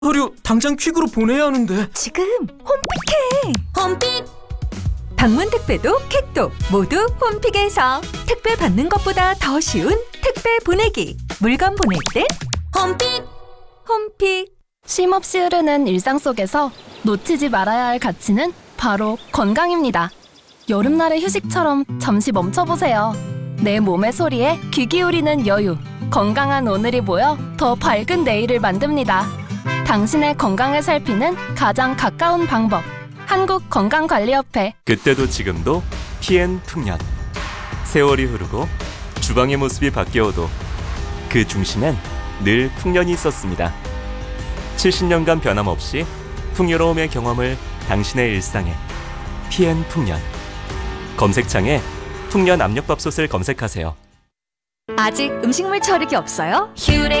서류 당장 퀵으로 보내야 하는데. 지금 홈픽해. 홈픽! 방문 택배도 퀵도 모두 홈픽에서 택배 받는 것보다 더 쉬운 택배 보내기. 물건 보낼 땐 홈픽! 홈픽. 쉼 없이 흐르는 일상 속에서 놓치지 말아야 할 가치는 바로 건강입니다. 여름날의 휴식처럼 잠시 멈춰보세요. 내 몸의 소리에 귀 기울이는 여유. 건강한 오늘이 모여 더 밝은 내일을 만듭니다. 당신의 건강을 살피는 가장 가까운 방법. 한국건강관리협회. 그때도 지금도 PN풍년. 세월이 흐르고 주방의 모습이 바뀌어도 그 중심엔 늘 풍년이 있었습니다. 70년간 변함없이 풍요로움의 경험을 당신의 일상에. PN풍년. 검색창에 풍년 압력밥솥을 검색하세요. 아직 음식물 처리기 없어요? 휴레